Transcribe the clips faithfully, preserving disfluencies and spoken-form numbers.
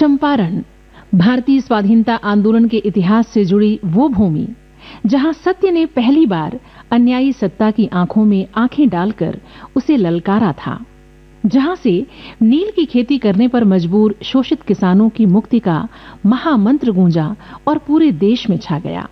चंपारण भारतीय स्वाधीनता आंदोलन के इतिहास से जुड़ी वो भूमि जहां सत्य ने पहली बार अन्यायी सत्ता की आंखों में आंखें डालकर उसे ललकारा था, जहां से नील की खेती करने पर मजबूर शोषित किसानों की मुक्ति का महामंत्र गूंजा और पूरे देश में छा गया।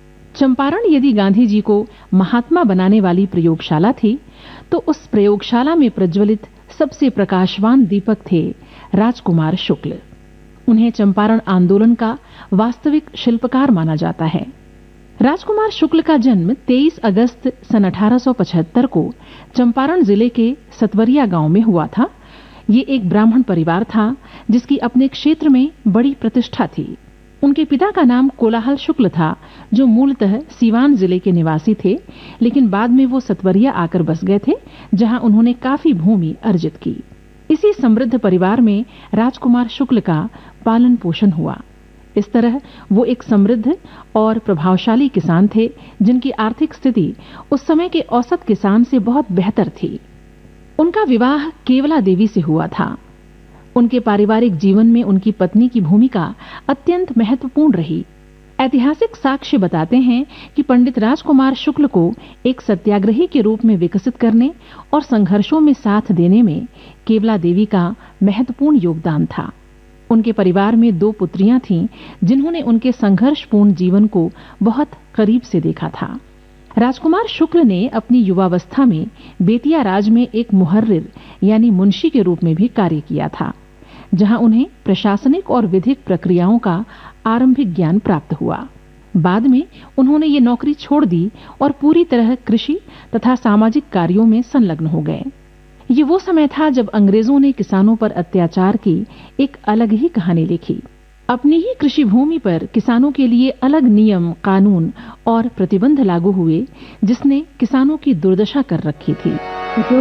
चंपारण यदि गांधी जी को महात्मा बनाने वाली प्रयोगशाला थी, तो उस प्रयोगशाला में प्रज्वलित सबसे प्रकाशवान दीपक थे राजकुमार शुक्ल। उन्हें चंपारण आंदोलन का वास्तविक शिल्पकार माना जाता है। राजकुमार शुक्ल का जन्म तेईस अगस्त सन अठारह सौ पचहत्तर को चंपारण जिले के सतवरिया गांव में हुआ था। ये एक ब्राह्मण परिवार था जिसकी अपने क्षेत्र में बड़ी प्रतिष्ठा थी। उनके पिता का नाम कोलाहल शुक्ल था, जो मूलतः सीवान जिले के निवासी थे, लेकिन बाद में वो सतवरिया आकर बस गए थे, जहां उन्होंने काफी भूमि अर्जित की। इसी समृद्ध परिवार में राजकुमार शुक्ल का पालन पोषण हुआ। इस तरह वो एक समृद्ध और प्रभावशाली किसान थे, जिनकी आर्थिक स्थिति उस समय के औसत किसान से बहुत बेहतर थी। उनका विवाह केवला देवी से हुआ था। उनके पारिवारिक जीवन में उनकी पत्नी की भूमिका अत्यंत महत्वपूर्ण रही। ऐतिहासिक साक्ष्य बताते हैं कि पंडित राजकुमार शुक्ल को एक सत्याग्रही के रूप में विकसित करने और संघर्षों में साथ देने में केवला देवी का महत्वपूर्ण योगदान था। उनके परिवार में दो पुत्रियां थीं, जिन्होंने उनके संघर्षपूर्ण जीवन को बहुत करीब से देखा था। राजकुमार शुक्ल ने अपनी युवावस्था में बेतिया राज में एक मुहर्रिर यानी मुंशी के रूप में भी कार्य किया था, जहां उन्हें प्रशासनिक और विधिक प्रक्रियाओं का आरंभिक ज्ञान प्राप्त हुआ। बाद में उन्होंने ये नौकरी छोड़ दी और पूरी तरह कृषि तथा सामाजिक कार्यों में संलग्न हो गए। ये वो समय था जब अंग्रेजों ने किसानों पर अत्याचार की एक अलग ही कहानी लिखी। अपनी ही कृषि भूमि पर किसानों के लिए अलग नियम, कानून और प्रतिबंध लागू हुए, जिसने किसानों की दुर्दशा कर रखी थी।